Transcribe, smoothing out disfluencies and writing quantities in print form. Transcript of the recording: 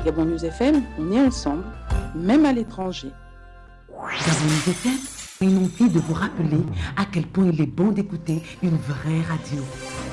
Gabon News FM, on est ensemble, même à l'étranger. Gabon News FM, une envie de vous rappeler à quel point il est bon d'écouter une vraie radio.